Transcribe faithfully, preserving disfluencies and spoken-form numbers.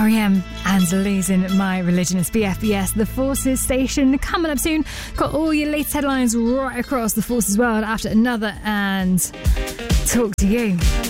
R E M and Losing My Religion. It's B F B S, the Forces station. Coming up soon, got all your latest headlines right across the Forces world after another and talk to you.